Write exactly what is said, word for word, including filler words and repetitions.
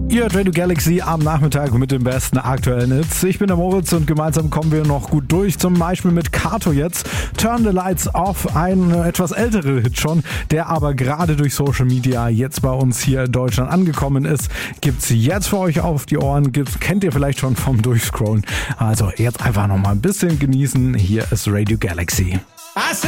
Ihr hört Radio Galaxy am Nachmittag mit den besten aktuellen Hits. Ich bin der Moritz und gemeinsam kommen wir noch gut durch. Zum Beispiel mit Kato jetzt. Turn the Lights Off, ein etwas älterer Hit schon, der aber gerade durch Social Media jetzt bei uns hier in Deutschland angekommen ist. Gibt's jetzt für euch auf die Ohren. Gibt's, kennt ihr vielleicht schon vom Durchscrollen. Also jetzt einfach noch mal ein bisschen genießen. Hier ist Radio Galaxy.